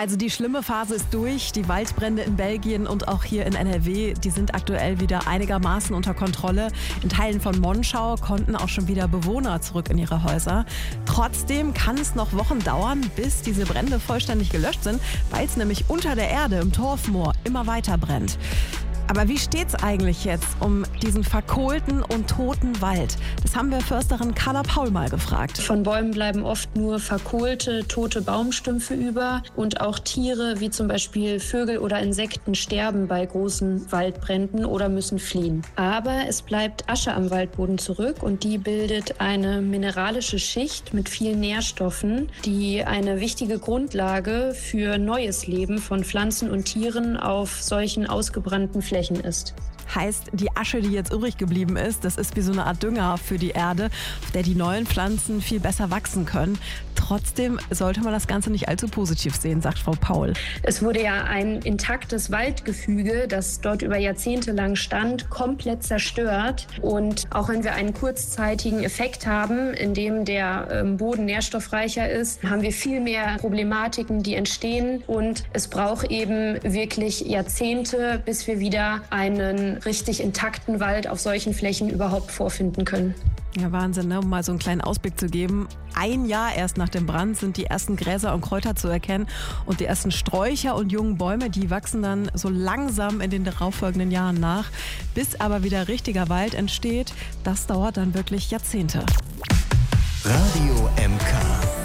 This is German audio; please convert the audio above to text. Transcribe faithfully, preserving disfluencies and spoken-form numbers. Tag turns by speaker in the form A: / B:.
A: Also die schlimme Phase ist durch. Die Waldbrände in Belgien und auch hier in N R W, die sind aktuell wieder einigermaßen unter Kontrolle. In Teilen von Monschau konnten auch schon wieder Bewohner zurück in ihre Häuser. Trotzdem kann es noch Wochen dauern, bis diese Brände vollständig gelöscht sind, weil es nämlich unter der Erde im Torfmoor immer weiter brennt. Aber wie steht's eigentlich jetzt um diesen verkohlten und toten Wald? Das haben wir Försterin Carla Paul mal gefragt.
B: Von Bäumen bleiben oft nur verkohlte, tote Baumstümpfe über und auch Tiere wie zum Beispiel Vögel oder Insekten sterben bei großen Waldbränden oder müssen fliehen. Aber es bleibt Asche am Waldboden zurück und die bildet eine mineralische Schicht mit vielen Nährstoffen, die eine wichtige Grundlage für neues Leben von Pflanzen und Tieren auf solchen ausgebrannten Flächen ist.
A: Heißt, die Asche, die jetzt übrig geblieben ist, das ist wie so eine Art Dünger für die Erde, auf der die neuen Pflanzen viel besser wachsen können. Trotzdem sollte man das Ganze nicht allzu positiv sehen, sagt Frau Paul.
B: Es wurde ja ein intaktes Waldgefüge, das dort über Jahrzehnte lang stand, komplett zerstört. Und auch wenn wir einen kurzzeitigen Effekt haben, in dem der Boden nährstoffreicher ist, haben wir viel mehr Problematiken, die entstehen. Und es braucht eben wirklich Jahrzehnte, bis wir wieder einen richtig intakten Wald auf solchen Flächen überhaupt vorfinden können.
A: Ja, Wahnsinn, ne? Um mal so einen kleinen Ausblick zu geben. Ein Jahr erst nach dem Brand sind die ersten Gräser und Kräuter zu erkennen und die ersten Sträucher und jungen Bäume, die wachsen dann so langsam in den darauffolgenden Jahren nach. Bis aber wieder richtiger Wald entsteht, das dauert dann wirklich Jahrzehnte.
C: Radio M K.